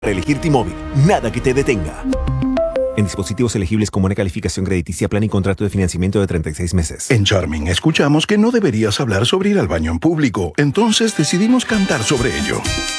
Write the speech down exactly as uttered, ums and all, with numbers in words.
Para elegir T-Mobile, nada que te detenga. En dispositivos elegibles con buena calificación crediticia, plan y contrato de financiamiento de treinta y seis meses. En Charming escuchamos que no deberías hablar sobre ir al baño en público, entonces decidimos cantar sobre ello.